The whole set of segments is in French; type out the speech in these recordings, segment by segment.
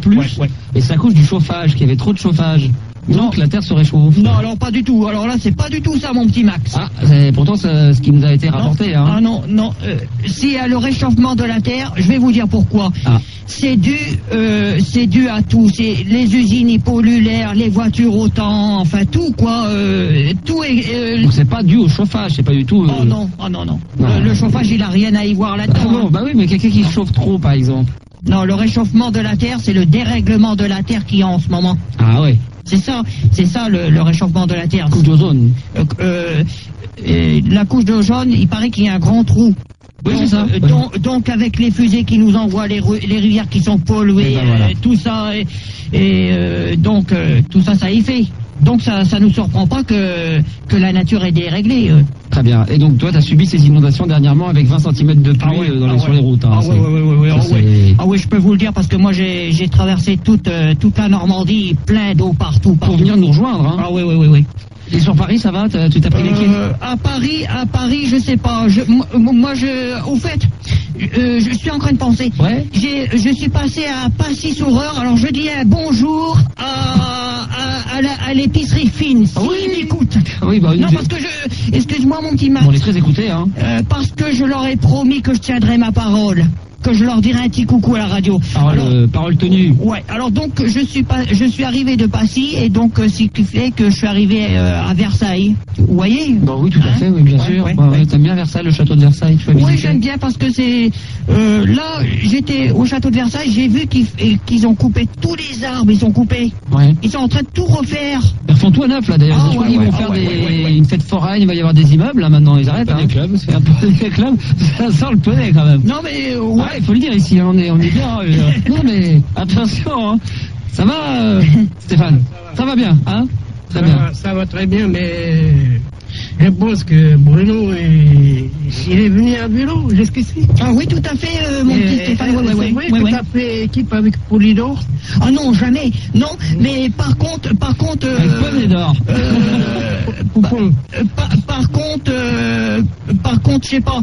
plus, Ouais. et c'est à cause du chauffage, qu'il y avait trop de chauffage. Donc la Terre se réchauffe. Non, alors pas du tout. Alors là, c'est pas du tout ça, mon petit Max. Ah, pourtant c'est ce qui nous a été rapporté. Hein. Ah non. S'il y a le réchauffement de la Terre, je vais vous dire pourquoi. Ah. C'est dû à tout. C'est les usines, ils polluent l'air, les voitures autant, enfin tout quoi. Tout est. Donc c'est pas dû au chauffage, c'est pas du tout. Oh non. Le chauffage, il a rien à y voir là-dedans. Ah bon, bah oui, mais quelqu'un qui chauffe trop, par exemple. Non, le réchauffement de la Terre, c'est le dérèglement de la Terre qui est en ce moment. Ah ouais. C'est ça le réchauffement de la Terre. Couche d'ozone. La couche d'ozone, il paraît qu'il y a un grand trou. Oui, c'est ça. Donc avec les fusées qui nous envoient, les rivières qui sont polluées, Et ben voilà. tout ça, donc tout ça, ça y fait. Donc ça nous surprend pas que la nature est déréglée. Très bien. Et donc toi, tu as subi ces inondations dernièrement avec 20 cm de pluie sur les routes. Hein, oui, je peux vous le dire parce que moi j'ai traversé toute la Normandie, plein d'eau partout. Pour venir nous rejoindre. Hein. Ah oui. Et sur Paris, ça va? Tu t'as pris les pieds? À Paris, je sais pas. Au fait, je suis en train de penser. Ouais. Je suis passé à Passy-sur-Eure. Alors je dis un bonjour à l'épicerie fine. Si Oui. m'écoute. Oui, bah oui. Non, parce que excuse-moi mon petit Max. On est très écoutés, hein. Parce que je leur ai promis que je tiendrai ma parole. Que je leur dirai un petit coucou à la radio. Parole tenue. Ouais, alors donc je suis arrivé de Passy et donc ce qui fait que je suis arrivé à Versailles. Vous voyez? Bah oui, tout à fait, oui, bien sûr. Ouais. T'aimes bien Versailles, le château de Versailles, tu vas visiter? Oui, j'aime bien parce que c'est là j'étais au château de Versailles, j'ai vu qu'ils ont coupé tous les arbres, ils sont coupés. Ouais. Ils sont en train de tout refaire. Ils refont tout à neuf là d'ailleurs. Je crois qu'ils vont faire une fête foraine, il va y avoir des immeubles là maintenant, ils arrêtent. Des clubs, c'est un peu des clubs. Ça sent le poney quand même. Non mais il faut le dire ici, on est bien. Non mais attention, hein. Ça va, Stéphane? Ça va bien, hein? Très bien. Ça va très bien, mais je pense que Bruno, il est venu à vélo jusqu'ici. Ah oui, tout à fait, mon petit Stéphane. C'est vrai que tu as fait équipe avec Polydor? Ah non, jamais. Non, mais par contre. Avec poney d'or. Par contre, je sais pas.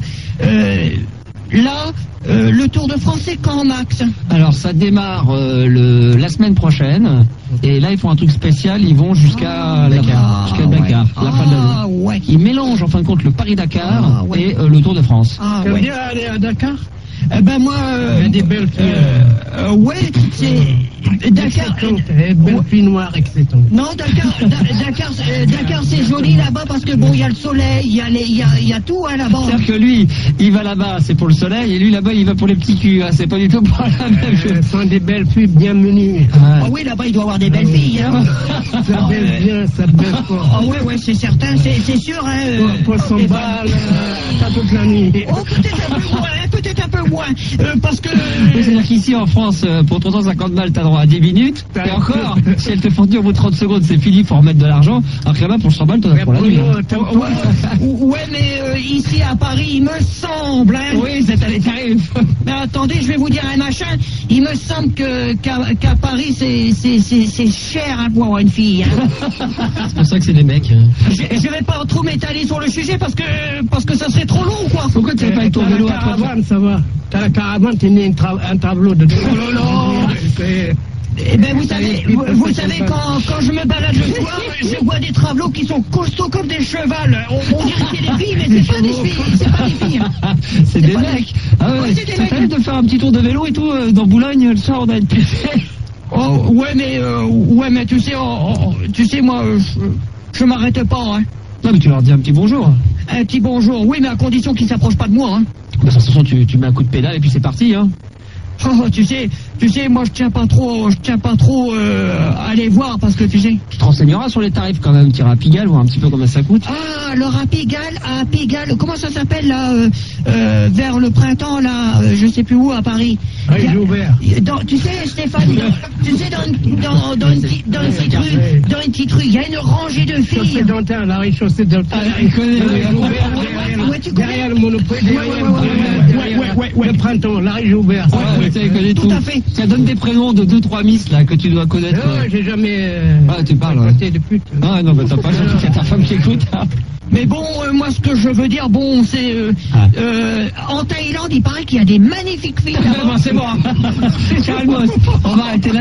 Là, le Tour de France, c'est quand, Max? Alors, ça démarre la semaine prochaine. Et là, ils font un truc spécial. Ils vont jusqu'à Dakar. Jusqu'à Dakar, la fin de l'année. Ouais. Ils mélangent, en fin de compte, le Paris-Dakar et le Tour de France. Ah, Tu ouais. bien aller à Dakar? Ben moi, Il y a des belles filles. ouais, c'est Dakar. Belles filles noires, etc. Non, Dakar, c'est joli là-bas parce que bon, il y a le soleil, il y a tout hein, là-bas. C'est-à-dire que lui, il va là-bas, c'est pour le soleil, et lui là-bas, il va pour les petits culs. Hein. C'est pas du tout pour la même chose. Ce sont des belles filles bien menues. Ah oui, là-bas, il doit y avoir des belles filles. Hein. Ça baisse bien, ça baisse fort. Ah ouais, c'est certain, c'est sûr. Hein, Pour 100 balles, t'as toute la nuit. Oh, peut-être un peu moins, parce que... C'est-à-dire qu'ici, en France, pour 350 balles, t'as droit à 10 minutes. Et encore, si elles te font dire au bout de 30 secondes, c'est fini, faut remettre de l'argent. Alors que là-bas, pour 100 balles, t'en as pour la nuit. Ouais, mais ici à Paris, il me semble. Hein, Oui, c'est les tarifs. Mais attendez, je vais vous dire un machin. Il me semble qu'à Paris, c'est cher hein, pour avoir une fille. Hein. C'est pour ça que c'est des mecs. Je vais pas trop m'étaler sur le sujet parce que ça serait trop long, quoi. Pourquoi tu fais pas avec ton vélo la à caravane, ça va. T'as la caravane, t'es mis un tableau de... Oh là là. Eh ben vous savez quand je me balade le soir, je vois des travelots qui sont costauds comme des chevals. On dirait que c'est des filles, mais c'est pas des filles. C'est des mecs. Ah ouais, c'est des ça mecs. t'arrive de faire un petit tour de vélo et tout dans Boulogne le soir, on a une Oh ouais mais tu sais moi je m'arrête pas hein. Non mais tu leur dis un petit bonjour. Un petit bonjour, oui mais à condition qu'ils s'approchent pas de moi hein. De toute façon tu mets un coup de pédale et puis c'est parti hein. Oh, tu sais, moi je tiens pas trop à aller voir parce que tu sais. Tu te renseigneras sur les tarifs quand même, tu iras à Pigalle, voir un petit peu combien ça coûte. Ah, alors à Pigalle, comment ça s'appelle là, vers le printemps là, je sais plus où à Paris. J'ai ouvert. Tu sais Stéphane, dans une petite rue, il y a une rangée de filles. Chaussée dentaire, la rue-chaussée dentaire. Ouais, tu connais. Derrière le monopole, le printemps, la rue Joubert. Tout à fait. Ça donne des prénoms de 2-3 miss là que tu dois connaître. J'ai jamais. Tu parles. Côté de pute. Ah non, bah t'as pas surtout qu'il y a ta femme qui écoute. Hein. Mais bon, moi ce que je veux dire, bon, c'est en Thaïlande, il paraît qu'il y a des magnifiques filles. C'est bon. Carrément. On va arrêter là.